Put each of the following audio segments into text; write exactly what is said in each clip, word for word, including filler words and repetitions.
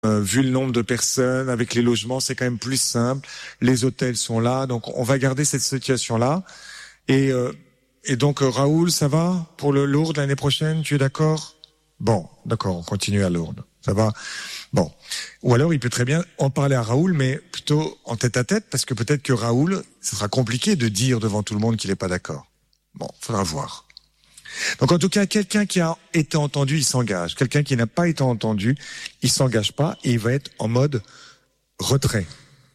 Euh, vu le nombre de personnes, avec les logements, c'est quand même plus simple. Les hôtels sont là, donc on va garder cette situation-là. Et, euh, et donc, euh, Raoul, ça va pour le Lourdes l'année prochaine? Tu es d'accord? Bon, d'accord, on continue à Lourdes. Ça va? Bon. Ou alors, il peut très bien en parler à Raoul, mais plutôt en tête à tête, parce que peut-être que Raoul, ce sera compliqué de dire devant tout le monde qu'il n'est pas d'accord. Bon, faudra voir. Donc en tout cas, quelqu'un qui a été entendu, il s'engage. Quelqu'un qui n'a pas été entendu, il s'engage pas et il va être en mode retrait.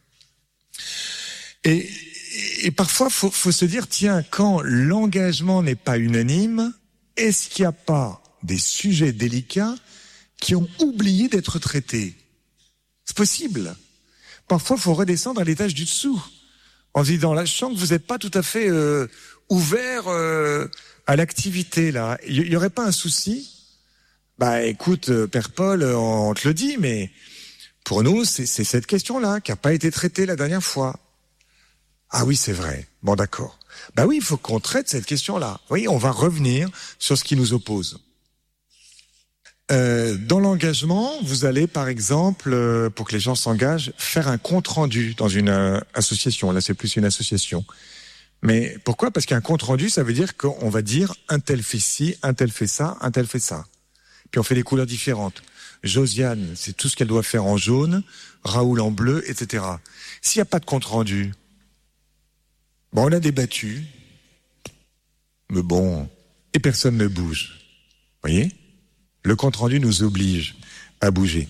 Et, et parfois, faut, faut se dire, tiens, quand l'engagement n'est pas unanime, est-ce qu'il n'y a pas des sujets délicats qui ont oublié d'être traités? C'est possible. Parfois, il faut redescendre à l'étage du dessous. En se disant, là, je sens que vous n'êtes pas tout à fait euh, ouvert euh, à l'activité, là. Il n'y aurait pas un souci? Bah, écoute, euh, Père Paul, on te le dit, mais pour nous, c'est, c'est cette question-là qui n'a pas été traitée la dernière fois. Ah oui, c'est vrai. Bon, d'accord. Bah oui, il faut qu'on traite cette question-là. Oui, on va revenir sur ce qui nous oppose. Euh, dans l'engagement, vous allez, par exemple, euh, pour que les gens s'engagent, faire un compte-rendu dans une euh, association. Là, c'est plus une association. Mais pourquoi? Parce qu'un compte-rendu, ça veut dire qu'on va dire un tel fait ci, un tel fait ça, un tel fait ça. Puis on fait des couleurs différentes. Josiane, c'est tout ce qu'elle doit faire en jaune, Raoul en bleu, et cetera. S'il n'y a pas de compte-rendu, bon, on a débattu, mais bon, et personne ne bouge. Vous voyez? Le compte-rendu nous oblige à bouger.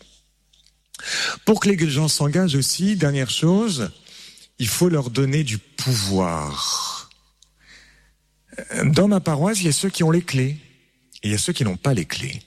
Pour que les gens s'engagent aussi, dernière chose, il faut leur donner du pouvoir. Dans ma paroisse, il y a ceux qui ont les clés et il y a ceux qui n'ont pas les clés.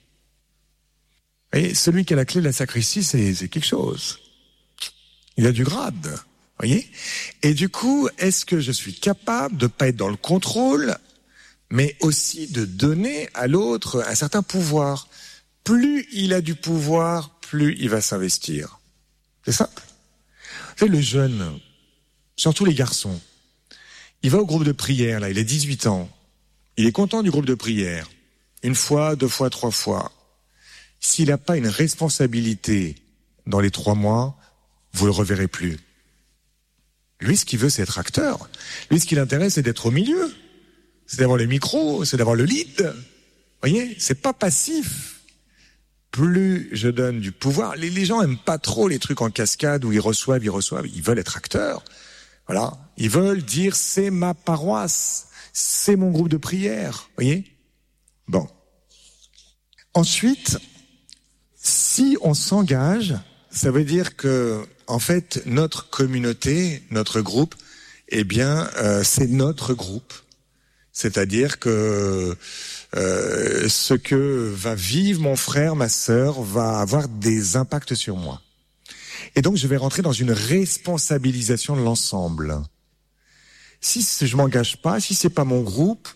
Et celui qui a la clé de la sacristie, c'est, c'est quelque chose. Il a du grade, voyez. Et du coup, est-ce que je suis capable de ne pas être dans le contrôle, mais aussi de donner à l'autre un certain pouvoir? Plus il a du pouvoir, plus il va s'investir. C'est simple. Vous savez, le jeune, surtout les garçons, il va au groupe de prière, là, il a dix-huit ans. Il est content du groupe de prière. Une fois, deux fois, trois fois. S'il n'a pas une responsabilité dans les trois mois, vous le reverrez plus. Lui, ce qu'il veut, c'est être acteur. Lui, ce qui l'intéresse, c'est d'être au milieu. C'est d'avoir le micro, c'est d'avoir le lead. Vous voyez, c'est pas passif. Plus je donne du pouvoir, les, les gens aiment pas trop les trucs en cascade où ils reçoivent, ils reçoivent, ils veulent être acteurs. Voilà, ils veulent dire c'est ma paroisse, c'est mon groupe de prière. Vous voyez? Bon. Ensuite, si on s'engage, ça veut dire que, en fait, notre communauté, notre groupe, eh bien, euh, c'est notre groupe. C'est-à-dire que euh, ce que va vivre mon frère, ma sœur, va avoir des impacts sur moi. Et donc, je vais rentrer dans une responsabilisation de l'ensemble. Si je m'engage pas, si c'est pas mon groupe,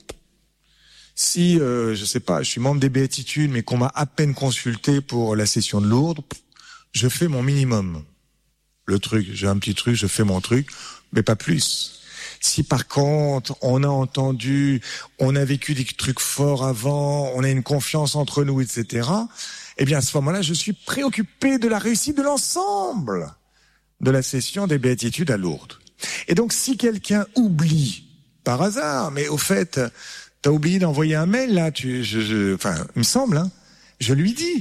si, euh, je sais pas, je suis membre des Béatitudes, mais qu'on m'a à peine consulté pour la session de Lourdes, je fais mon minimum. Le truc, j'ai un petit truc, je fais mon truc, mais pas plus. Si par contre, on a entendu, on a vécu des trucs forts avant, on a une confiance entre nous, et cetera, eh bien, à ce moment-là, je suis préoccupé de la réussite de l'ensemble de la session des Béatitudes à Lourdes. Et donc, si quelqu'un oublie, par hasard, mais au fait, t'as oublié d'envoyer un mail, là, tu, je, je, enfin, il me semble, hein, je lui dis.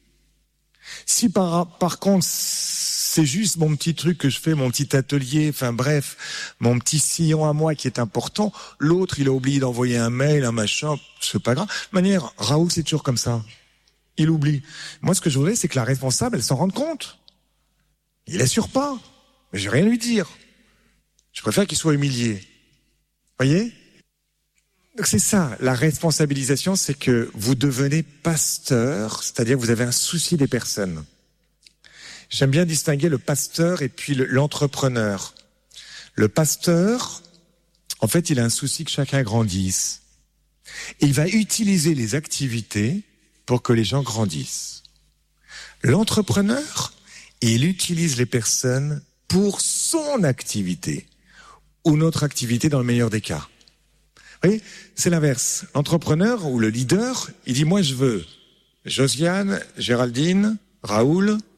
Si par, par contre, c'est juste mon petit truc que je fais, mon petit atelier, enfin bref, mon petit sillon à moi qui est important, l'autre, il a oublié d'envoyer un mail, un machin, c'est pas grave. De toute manière, Raoul, c'est toujours comme ça. Il oublie. Moi, ce que je voudrais, c'est que la responsable, elle s'en rende compte. Il assure pas. Mais je vais rien lui dire. Je préfère qu'il soit humilié. Voyez? Donc c'est ça, la responsabilisation, c'est que vous devenez pasteur, c'est-à-dire que vous avez un souci des personnes. J'aime bien distinguer le pasteur et puis le, l'entrepreneur. Le pasteur, en fait, il a un souci que chacun grandisse. Et il va utiliser les activités pour que les gens grandissent. L'entrepreneur, il utilise les personnes pour son activité ou notre activité dans le meilleur des cas. Vous voyez, c'est l'inverse. L'entrepreneur ou le leader, il dit, moi je veux Josiane, Géraldine, Raoul,